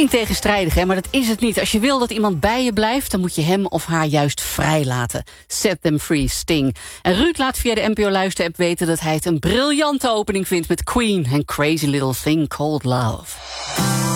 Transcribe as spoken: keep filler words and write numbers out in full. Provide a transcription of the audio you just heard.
Klinkt tegenstrijdig, hè, maar dat is het niet. Als je wil dat iemand bij je blijft, dan moet je hem of haar juist vrijlaten. Set them free, Sting. En Ruud laat via de N P O Luister-app weten dat hij het een briljante opening vindt met Queen en Crazy Little Thing Called Love.